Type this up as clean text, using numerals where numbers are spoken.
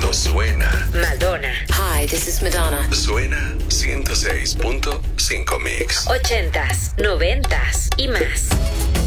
esto suena. Madonna. Hi, this is Madonna. Suena 106.5 Mix. 80s, 90s y más.